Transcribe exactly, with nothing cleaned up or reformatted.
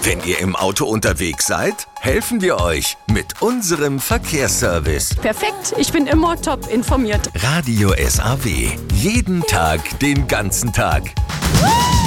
Wenn ihr im Auto unterwegs seid, helfen wir euch mit unserem Verkehrsservice. Perfekt, ich bin immer top informiert. Radio S A W. Jeden Tag, den ganzen Tag.